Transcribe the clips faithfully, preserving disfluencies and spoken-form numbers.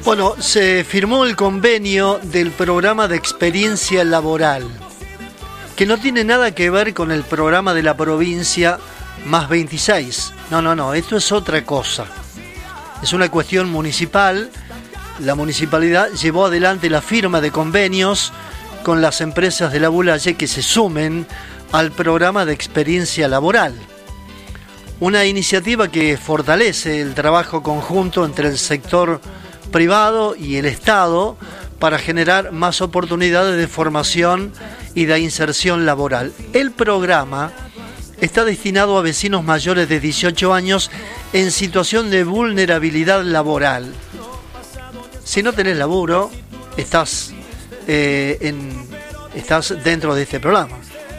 Bueno, se firmó el convenio del programa de experiencia laboral, que no tiene nada que ver con el programa de la provincia más veintiséis. No, no, no, esto es otra cosa. Es una cuestión municipal. La municipalidad llevó adelante la firma de convenios con las empresas de la Bulaye que se sumen al programa de experiencia laboral. Una iniciativa que fortalece el trabajo conjunto entre el sector privado y el Estado para generar más oportunidades de formación y de inserción laboral. El programa está destinado a vecinos mayores de dieciocho años en situación de vulnerabilidad laboral. Si no tenés laburo, estás, eh, en, estás dentro de este programa.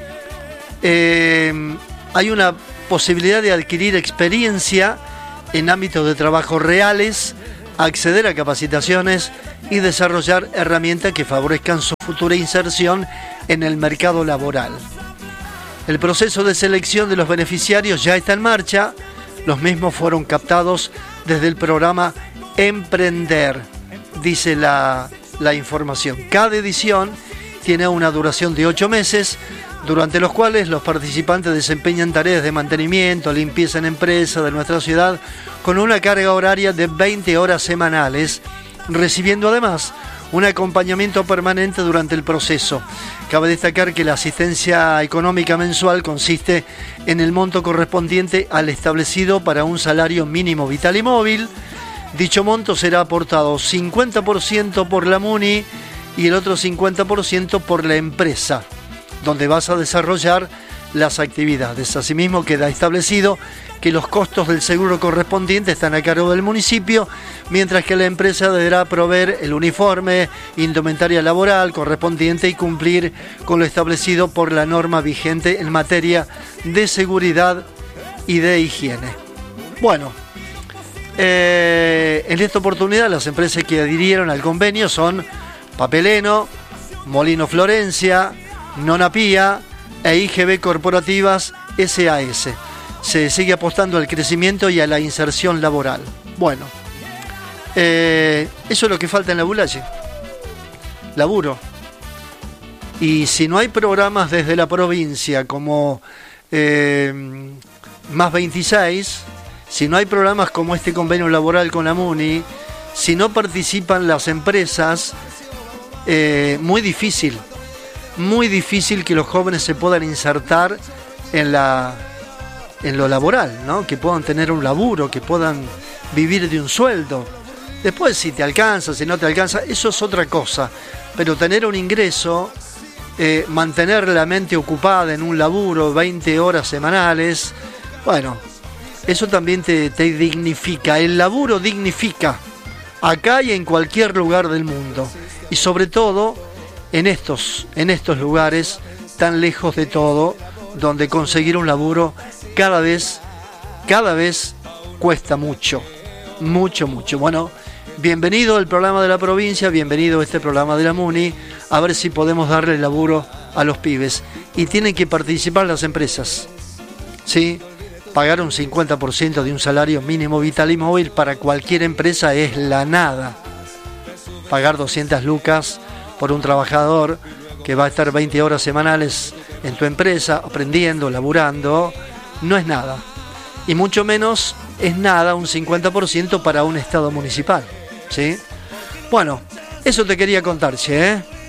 Eh, hay una posibilidad de adquirir experiencia en ámbitos de trabajo reales, acceder a capacitaciones y desarrollar herramientas que favorezcan su futura inserción en el mercado laboral. El proceso de selección de los beneficiarios ya está en marcha. Los mismos fueron captados desde el programa Emprender, dice la, la información. Cada edición tiene una duración de ocho meses, durante los cuales los participantes desempeñan tareas de mantenimiento, limpieza en empresa de nuestra ciudad, con una carga horaria de veinte horas semanales, recibiendo además un acompañamiento permanente durante el proceso. Cabe destacar que la asistencia económica mensual consiste en el monto correspondiente al establecido para un salario mínimo vital y móvil. Dicho monto será aportado cincuenta por ciento por la MUNI y el otro cincuenta por ciento por la empresa donde vas a desarrollar las actividades. Asimismo, queda establecido que los costos del seguro correspondiente están a cargo del municipio, mientras que la empresa deberá proveer el uniforme, indumentaria laboral correspondiente y cumplir con lo establecido por la norma vigente en materia de seguridad y de higiene. Bueno, eh, en esta oportunidad las empresas que adhirieron al convenio son Papeleno, Molino Florencia, Nonapía e I G B Corporativas S A S. Se sigue apostando al crecimiento y a la inserción laboral. Bueno, eh, eso es lo que falta en la Bulaye. Laburo. Y si no hay programas desde la provincia como eh, más veintiséis, si no hay programas como este convenio laboral con la MUNI, si no participan las empresas, eh, muy difícil. Muy difícil que los jóvenes se puedan insertar en la en lo laboral, ¿no? Que puedan tener un laburo, que puedan vivir de un sueldo. Después, si te alcanza, si no te alcanza, eso es otra cosa. Pero tener un ingreso, eh, mantener la mente ocupada en un laburo, veinte horas semanales, bueno, eso también te, te dignifica. El laburo dignifica, acá y en cualquier lugar del mundo. Y sobre todo en estos, en estos lugares tan lejos de todo, donde conseguir un laburo cada vez, cada vez cuesta mucho, mucho, mucho. Bueno, bienvenido al programa de la provincia, bienvenido a este programa de la MUNI, a ver si podemos darle laburo a los pibes. Y tienen que participar las empresas, ¿sí? Pagar un cincuenta por ciento de un salario mínimo vital y móvil para cualquier empresa es la nada. Pagar doscientas lucas por un trabajador que va a estar veinte horas semanales en tu empresa, aprendiendo, laburando, no es nada. Y mucho menos es nada un cincuenta por ciento para un estado municipal, ¿sí? Bueno, eso te quería contar, che, ¿eh?